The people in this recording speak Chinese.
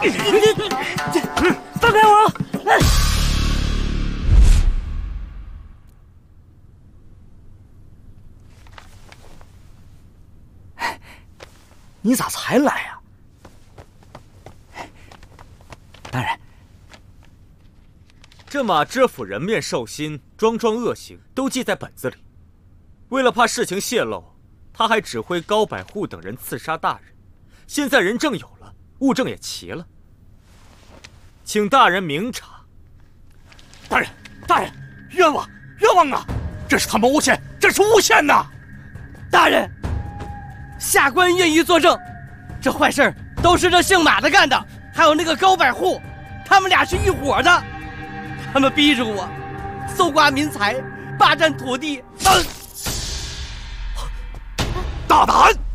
放开我！你咋才来呀？大人， 这马知府人面兽心、桩桩恶行都记在本子里。为了怕事情泄露，他还指挥高百户等人刺杀大人。现在人证有了，物证也齐了，请大人明察。 大人，大人，冤枉，冤枉啊！这是他们诬陷，这是诬陷呐！ 大人，下官愿意作证，这坏事都是这姓马的干的，还有那个高百户，他们俩是一伙的。他们逼着我搜刮民财，霸占土地。 大胆！